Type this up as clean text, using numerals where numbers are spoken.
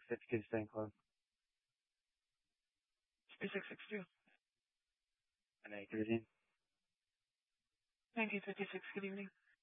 if you could stay close. 3662. And 813. 1956, good evening.